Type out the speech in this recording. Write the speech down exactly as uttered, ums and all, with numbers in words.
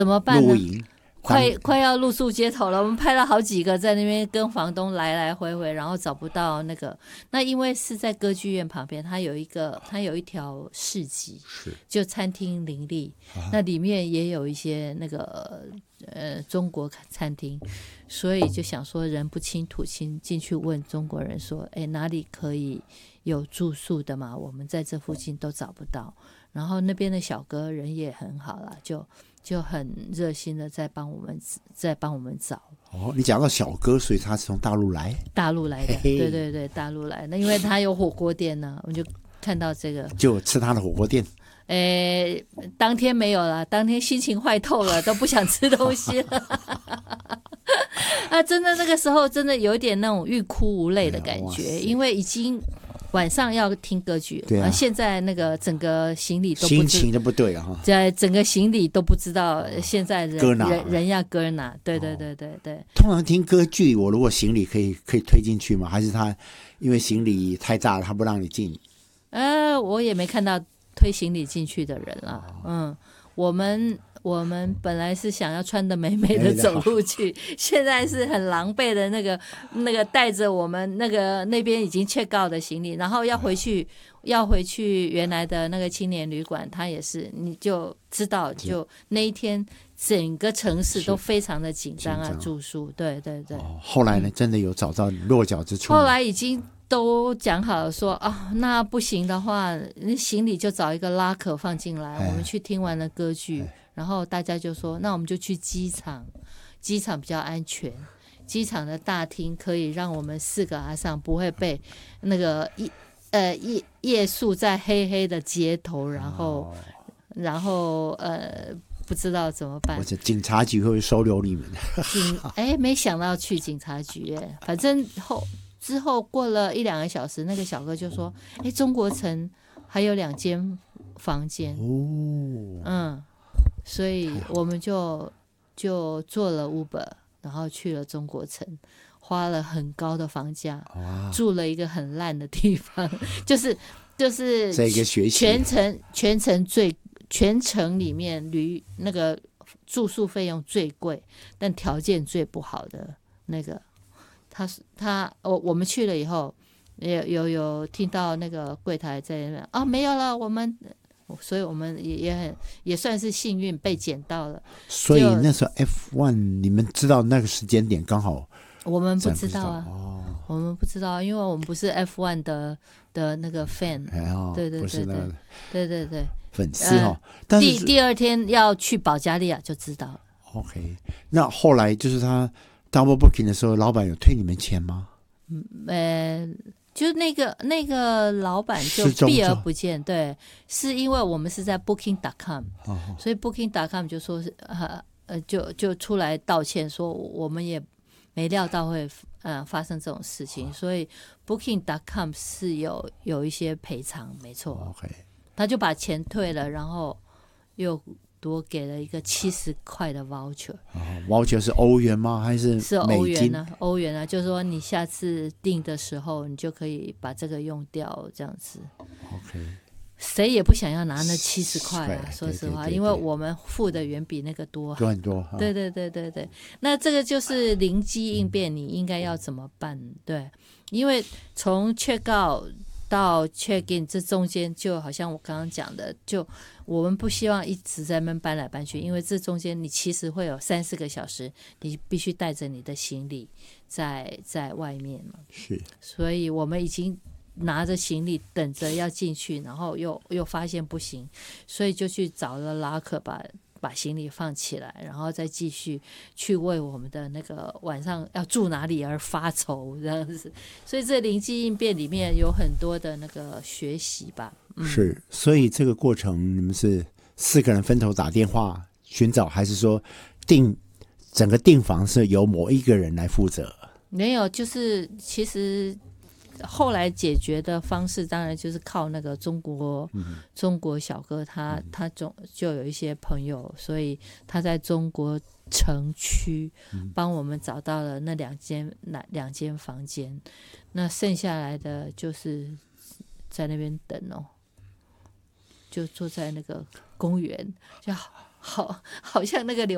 怎么办呢？ 露营。 快快要露宿街头了，我们拍了好几个在那边跟房东来来回回，然后找不到那个。那因为是在歌剧院旁边，它有一个它有一条市集， 是就餐厅林立， 啊、 那里面也有一些那个呃中国餐厅，所以就想说人不亲土亲，进去问中国人说，哎，哪里可以有住宿的嘛？我们在这附近都找不到。然后那边的小哥人也很好啦，就就很热心的在帮我们在帮我们找。 哦，你讲到小哥，所以他是从大陆来， 大陆来的， 嘿嘿对对对，大陆来的，因为他有火锅店呢、啊，我就看到这个， 就吃他的火锅店。 诶，当天没有了，当天心情坏透了，都不想吃东西了。啊，真的那个时候真的有点那种欲哭无泪的感觉，因为已经晚上要听歌剧， 对啊， 现在那个整个行李都不心情都不对了哈， 在整个行李都不知道现在人搁哪人人要搁哪，对对对对对。哦、 通常听歌剧，我如果行李可以可以推进去吗？还是他因为行李太大了，他不让你进？ 呃，我也没看到推行李进去的人啦。哦、嗯，我们。我们本来是想要穿得美美的走路去，现在是很狼狈的那个那个带着我们那个那边已经check out的行李，然后要回去要回去原来的那个青年旅馆，他也是你就知道，就那一天整个城市都非常的紧张啊，住宿，对对对、 哦。后来呢，嗯、真的有找到落脚之处？ 后来已经都讲好了说啊，那不行的话，行李就找一个拉可放进来，我们去听完了歌剧。然后大家就说，那我们就去机场，机场比较安全，机场的大厅可以让我们四个阿桑不会被那个呃夜夜宿在黑黑的街头，然后、哦、然后呃不知道怎么办。 或者警察局会收留你们？ 警哎，没想到去警察局哎，反正后之后过了一两个小时，那个小哥就说，哎，中国城还有两间房间哦，嗯。所以我们就就坐了 Uber， 然后去了中国城，花了很高的房价，住了一个很烂的地方，就是就是这个学期全程全程最全程里面旅那个住宿费用最贵，但条件最不好的那个，他他我我们去了以后，有有有听到那个柜台在那边啊，没有了，我们。所以我们也也很也算是幸运被捡到了。 所以那时候 F 一 你们知道那个时间点刚好？ 我们不知道啊， 哦、 我们不知道，因为我们不是 F 一 的的那个 fan，、 哦、 对对对对对对对粉丝哦。呃、但是第第二天要去保加利亚就知道了。 OK， 那后来就是他 double booking 的时候，老板有退你们钱吗？ 嗯，呃。就那个那个老板就避而不见，对，是因为我们是在 booking dot com，、哦、所以 booking dot com 就说是呃呃就就出来道歉说我们也没料到会呃发生这种事情，哦、所以 booking dot com 是有有一些赔偿，没错。 OK， 他就把钱退了，然后又多给了一个七十块的 voucher， 哦、voucher 是欧元吗？还是是欧元啊？欧元啊，就是说你下次订的时候，你就可以把这个用掉，这样子。 OK， 谁也不想要拿那七十块啊，说实话， 对对对对， 因为我们付的远比那个多， 多很多。 对对对对对，那这个就是灵机应变，你应该要怎么办？对，因为从 check out到 check in 这中间，就好像我刚刚讲的，就我们不希望一直在那边搬来搬去，因为这中间你其实会有三四个小时，你必须带着你的行李在在外面嘛。 是， 所以我们已经拿着行李等着要进去，然后又又发现不行，所以就去找了拉克把。把行李放起来，然后再继续去为我们的那个晚上要住哪里而发愁，这样子。所以这灵机应变里面有很多的那个学习吧。嗯、 是，所以这个过程你们是四个人分头打电话寻找，还是说订整个订房是由某一个人来负责？ 没有，就是其实。后来解决的方式当然就是靠那个中国、嗯、中国小哥他，他他总就有一些朋友，所以他在中国城区帮我们找到了那两间那两间房间，那剩下来的就是在那边等哦，就坐在那个公园，就好好好像那个流。